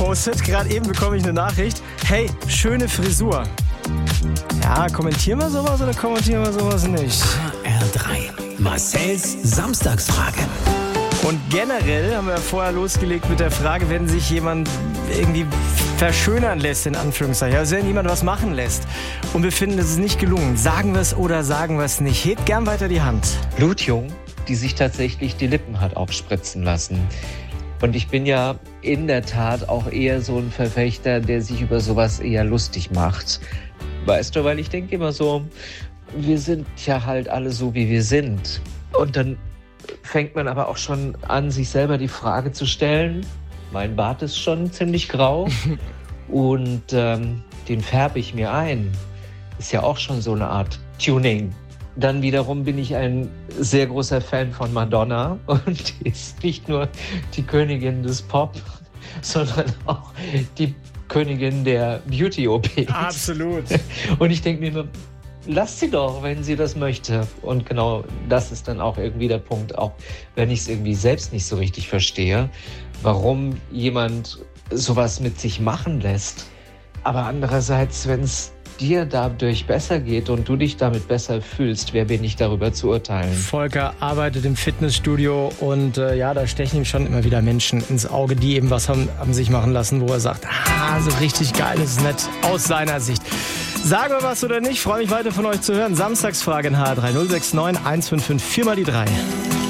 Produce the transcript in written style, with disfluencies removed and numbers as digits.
gepostet. Gerade eben bekomme ich eine Nachricht. Hey, schöne Frisur. Ja, kommentieren wir sowas oder kommentieren wir sowas nicht? HR3. Marcells Samstagsfrage. Und generell haben wir vorher losgelegt mit der Frage, wenn sich jemand irgendwie verschönern lässt, in Anführungszeichen. Also wenn jemand was machen lässt und wir finden, es ist nicht gelungen, sagen wir es oder sagen wir es nicht. Hebt gern weiter die Hand. Blutjung, die sich tatsächlich die Lippen hat aufspritzen lassen. Und ich bin ja in der Tat auch eher so ein Verfechter, der sich über sowas eher lustig macht. Weißt du, weil ich denke immer so, wir sind ja halt alle so, wie wir sind. Und dann fängt man aber auch schon an, sich selber die Frage zu stellen. Mein Bart ist schon ziemlich grau und den färbe ich mir ein. Ist ja auch schon so eine Art Tuning. Dann wiederum bin ich ein sehr großer Fan von Madonna und die ist nicht nur die Königin des Pop, sondern auch die Königin der Beauty-OPs. Absolut. Und ich denke mir immer, lasst sie doch, wenn sie das möchte. Und genau das ist dann auch irgendwie der Punkt, auch wenn ich es irgendwie selbst nicht so richtig verstehe, warum jemand sowas mit sich machen lässt. Aber andererseits, wenn es dir dadurch besser geht und du dich damit besser fühlst, wer bin ich darüber zu urteilen? Volker arbeitet im Fitnessstudio und da stechen ihm schon immer wieder Menschen ins Auge, die eben was haben sich machen lassen, wo er sagt, so richtig geil ist es nicht aus seiner Sicht. Sagen wir was oder nicht, freue mich weiter von euch zu hören. Samstagsfrage in HR3 069 155 4 mal die 3.